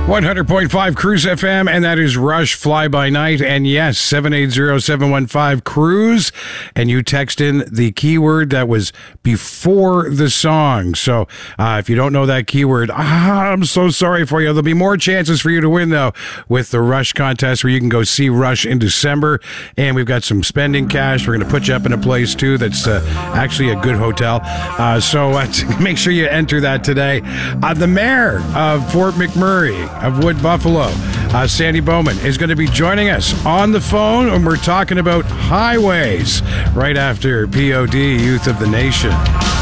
100.5 Cruise FM, and that is Rush Fly By Night. And yes, 780-715-CRUISE. And you text in the keyword that was before the song. So if you don't know that keyword, I'm so sorry for you. There'll be more chances for you to win, though, with the Rush contest where you can go see Rush in December. And we've got some spending cash. We're going to put you up in a place, too, that's actually a good hotel. So make sure you enter that today. The mayor of Fort McMurray of Wood Buffalo, Sandy Bowman, is going to be joining us on the phone, and we're talking about highways right after POD, Youth of the Nation.